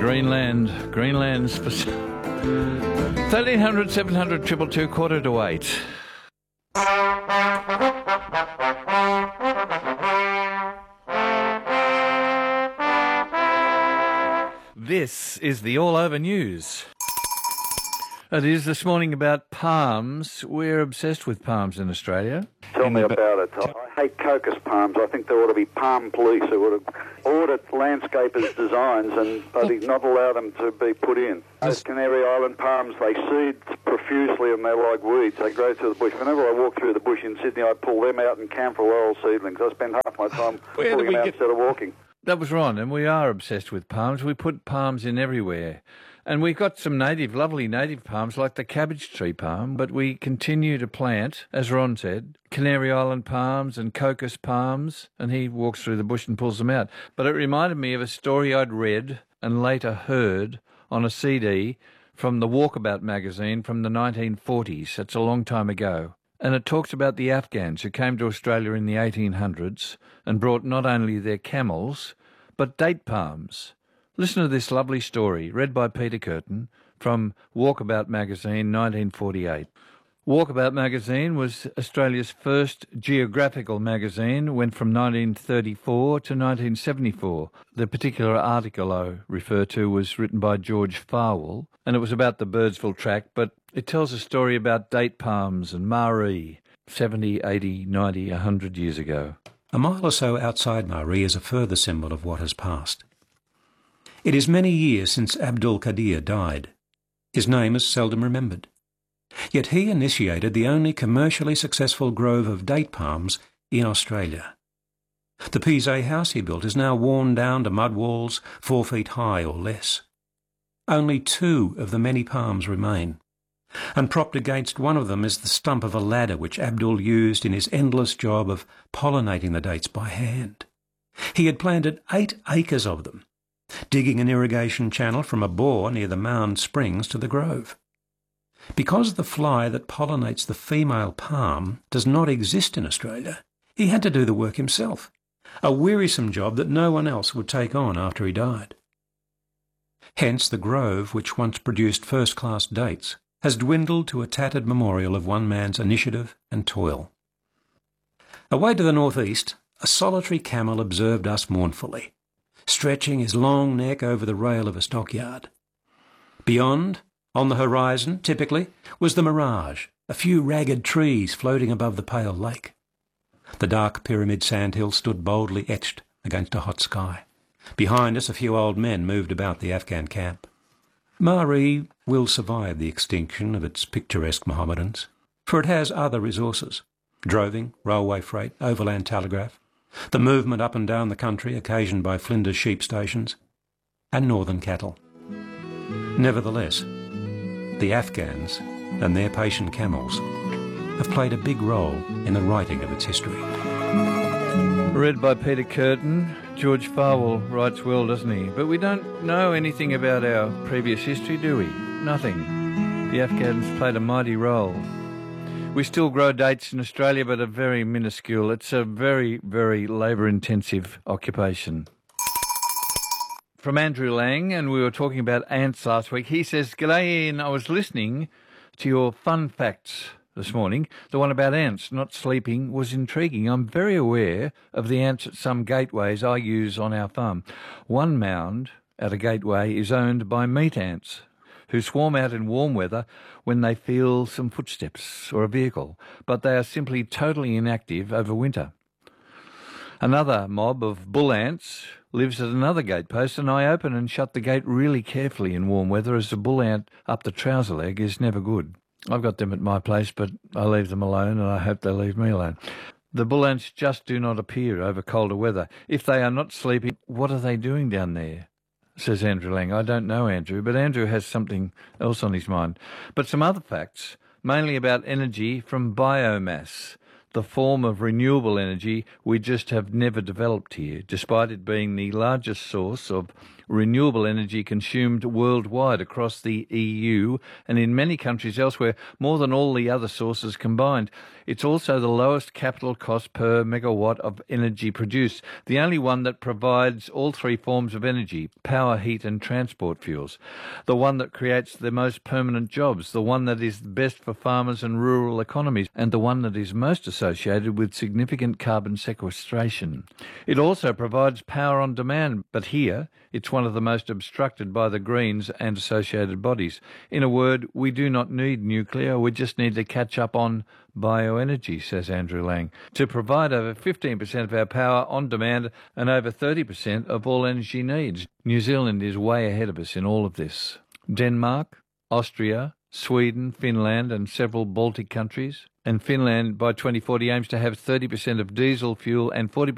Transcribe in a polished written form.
Greenland's for 1300 700 222 quarter to 8. This is the All Over News. It is this morning about palms. We're obsessed with palms in Australia. Tell me about it. I hate cocos palms. I think there ought to be palm police who would audit landscapers' designs and not allow them to be put in. Those Canary Island palms, they seed profusely and they're like weeds. They grow through the bush. Whenever I walk through the bush in Sydney, I pull them out and camphor laurel seedlings. I spend half my time pulling them out instead of walking. That was Ron, and we are obsessed with palms. We put palms in everywhere. And we've got some lovely native palms like the cabbage tree palm, but we continue to plant, as Ron said, Canary Island palms and cocos palms, and he walks through the bush and pulls them out. But it reminded me of a story I'd read and later heard on a CD from the Walkabout magazine from the 1940s. It's a long time ago. And it talks about the Afghans who came to Australia in the 1800s and brought not only their camels, but date palms. Listen to this lovely story, read by Peter Curtin, from Walkabout magazine, 1948. Walkabout magazine was Australia's first geographical magazine, went from 1934 to 1974. The particular article I refer to was written by George Farwell, and it was about the Birdsville track, but it tells a story about date palms and Maree, 70, 80, 90, 100 years ago. A mile or so outside Maree is a further symbol of what has passed. It is many years since Abdul Qadir died. His name is seldom remembered. Yet he initiated the only commercially successful grove of date palms in Australia. The Pisé house he built is now worn down to mud walls 4 feet high or less. Only 2 of the many palms remain, and propped against one of them is the stump of a ladder which Abdul used in his endless job of pollinating the dates by hand. He had planted 8 acres of them, digging an irrigation channel from a bore near the Mound Springs to the grove. Because the fly that pollinates the female palm does not exist in Australia, he had to do the work himself, a wearisome job that no one else would take on after he died. Hence the grove, which once produced first-class dates, has dwindled to a tattered memorial of one man's initiative and toil. Away to the northeast, a solitary camel observed us mournfully, stretching his long neck over the rail of a stockyard. Beyond, on the horizon, typically, was the mirage, a few ragged trees floating above the pale lake. The dark pyramid sandhill stood boldly etched against a hot sky. Behind us, a few old men moved about the Afghan camp. Maree will survive the extinction of its picturesque Mohammedans, for it has other resources: droving, railway freight, overland telegraph, the movement up and down the country occasioned by Flinders sheep stations, and northern cattle. Nevertheless, the Afghans and their patient camels have played a big role in the writing of its history. Read by Peter Curtin. George Farwell writes well, doesn't he? But we don't know anything about our previous history, do we? Nothing. The Afghans played a mighty role. We still grow dates in Australia, but are very minuscule. It's a very, very labour-intensive occupation. From Andrew Lang, and we were talking about ants last week. He says, "G'day Ian, I was listening to your fun facts this morning. The one about ants not sleeping was intriguing. I'm very aware of the ants at some gateways I use on our farm. One mound at a gateway is owned by meat ants, who swarm out in warm weather when they feel some footsteps or a vehicle, but they are simply totally inactive over winter. Another mob of bull ants lives at another gatepost, and I open and shut the gate really carefully in warm weather, as the bull ant up the trouser leg is never good. I've got them at my place, but I leave them alone, and I hope they leave me alone. The bull ants just do not appear over colder weather. If they are not sleeping, what are they doing down there?" says Andrew Lang. I don't know, Andrew, but Andrew has something else on his mind. But some other facts, mainly about energy from biomass, the form of renewable energy we just have never developed here, despite it being the largest source of renewable energy consumed worldwide across the EU and in many countries elsewhere, more than all the other sources combined. It's also the lowest capital cost per megawatt of energy produced, the only one that provides all three forms of energy, power, heat and transport fuels, the one that creates the most permanent jobs, the one that is best for farmers and rural economies, and the one that is most associated with significant carbon sequestration. It also provides power on demand, but here it's one of the most obstructed by the Greens and associated bodies. In a word, we do not need nuclear, we just need to catch up on bioenergy, says Andrew Lang, to provide over 15% of our power on demand and over 30% of all energy needs. New Zealand is way ahead of us in all of this. Denmark, Austria, Sweden, Finland and several Baltic countries. And Finland by 2040 aims to have 30% of diesel fuel and 40%